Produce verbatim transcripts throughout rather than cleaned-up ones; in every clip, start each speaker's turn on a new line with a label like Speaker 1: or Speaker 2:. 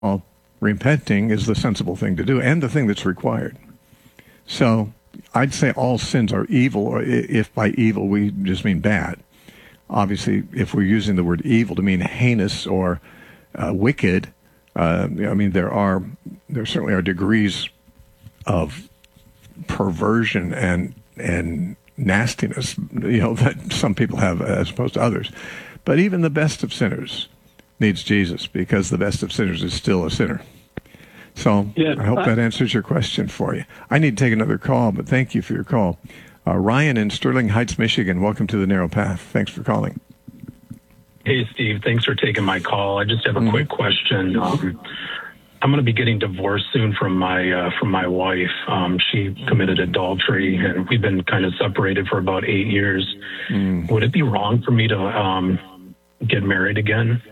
Speaker 1: all, repenting is the sensible thing to do and the thing that's required. So I'd say all sins are evil, or if by evil we just mean bad. Obviously, if we're using the word evil to mean heinous or uh, wicked, uh, I mean, there are there certainly are degrees of perversion and and nastiness, you know, that some people have as opposed to others. But even the best of sinners needs Jesus, because the best of sinners is still a sinner. So yeah, I hope I, that answers your question for you. I need to take another call, but thank you for your call. Uh, Ryan in Sterling Heights, Michigan, welcome to The Narrow Path. Thanks for calling.
Speaker 2: Hey, Steve. Thanks for taking my call. I just have a mm-hmm. quick question. Um, I'm going to be getting divorced soon from my uh, from my wife. Um, she committed adultery, and we've been kind of separated for about eight years. Mm. Would it be wrong for me to um, get married again?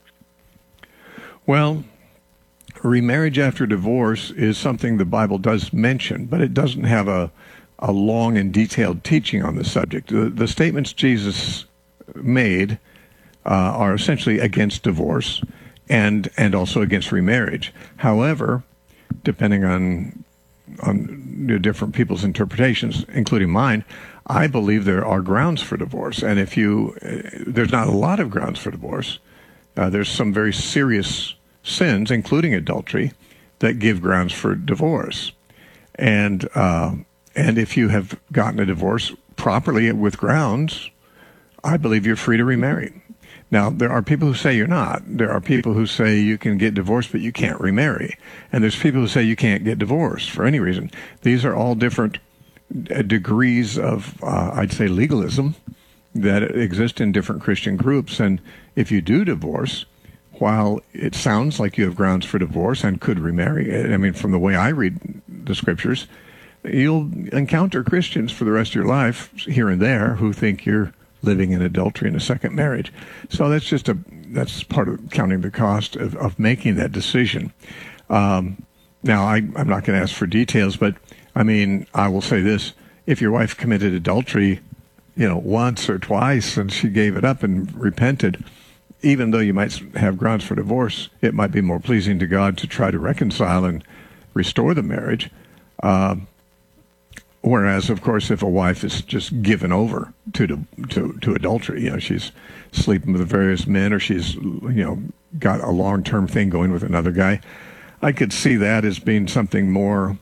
Speaker 1: Well, remarriage after divorce is something the Bible does mention, but it doesn't have a, a long and detailed teaching on the subject. The, the statements Jesus made uh, are essentially against divorce and and also against remarriage. However, depending on on the different people's interpretations, including mine, I believe there are grounds for divorce. And if you, uh, there's not a lot of grounds for divorce. Uh, there's some very serious sins, including adultery, that give grounds for divorce. And uh, and if you have gotten a divorce properly with grounds, I believe you're free to remarry. Now, there are people who say you're not. There are people who say you can get divorced, but you can't remarry. And there's people who say you can't get divorced for any reason. These are all different uh, degrees of, uh, I'd say, legalism that exist in different Christian groups. And if you do divorce, while it sounds like you have grounds for divorce and could remarry, I mean, from the way I read the scriptures, you'll encounter Christians for the rest of your life here and there who think you're living in adultery in a second marriage. So that's just a that's part of counting the cost of, of making that decision. Um, now, I, I'm not going to ask for details, but I mean, I will say this: if your wife committed adultery, you know, once or twice, and she gave it up and repented, even though you might have grounds for divorce, it might be more pleasing to God to try to reconcile and restore the marriage. Uh, Whereas, of course, if a wife is just given over to, to to adultery, you know, she's sleeping with various men, or she's, you know, got a long-term thing going with another guy, I could see that as being something more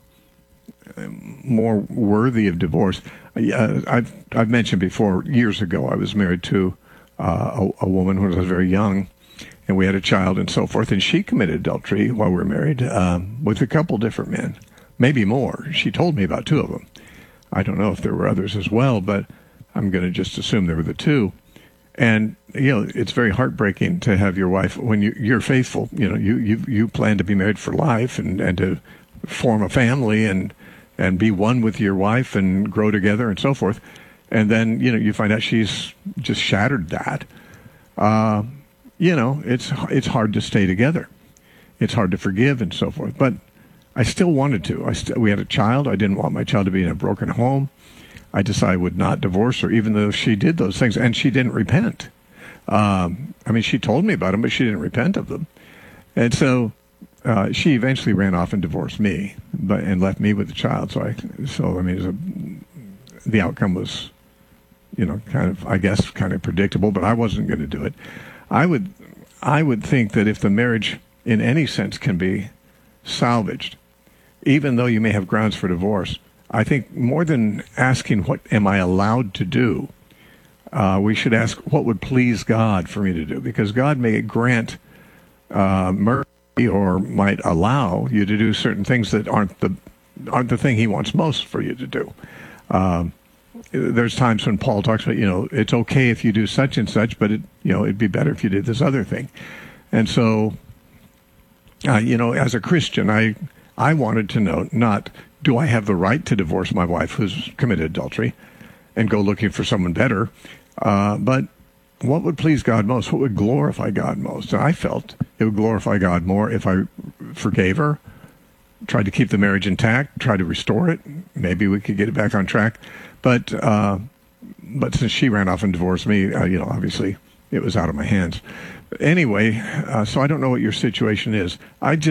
Speaker 1: more worthy of divorce. Uh, I've I've mentioned before, years ago, I was married to uh, a, a woman when I was very young, and we had a child and so forth, and she committed adultery while we were married um, with a couple different men, maybe more. She told me about two of them. I don't know if there were others as well, but I'm going to just assume there were the two. And, you know, it's very heartbreaking to have your wife, when you, you're faithful, you know, you, you, you plan to be married for life and, and to form a family and, and be one with your wife and grow together and so forth. And then, you know, you find out she's just shattered that. Uh, you know, it's, it's hard to stay together. It's hard to forgive and so forth. But I still wanted to. I st- we had a child. I didn't want my child to be in a broken home. I decided I would not divorce her, even though she did those things, and she didn't repent. Um, I mean, she told me about them, but she didn't repent of them. And so uh, she eventually ran off and divorced me, but and left me with the child. So I, so I mean, it was a, the outcome was, you know, kind of, I guess, kind of predictable. But I wasn't going to do it. I would, I would think that if the marriage, in any sense, can be salvaged, even though you may have grounds for divorce, I think more than asking what am I allowed to do, uh, we should ask what would please God for me to do, because God may grant uh, mercy or might allow you to do certain things that aren't the aren't the thing He wants most for you to do. Um, there's times when Paul talks about, you know, it's okay if you do such and such, but it, you know, it'd be better if you did this other thing. And so, uh, you know, as a Christian, I. I wanted to know, not do I have the right to divorce my wife who's committed adultery and go looking for someone better, uh, but what would please God most? What would glorify God most? And I felt it would glorify God more if I forgave her, tried to keep the marriage intact, tried to restore it. Maybe we could get it back on track. But uh, but since she ran off and divorced me, uh, you know, obviously it was out of my hands. anyway, uh, so I don't know what your situation is. I just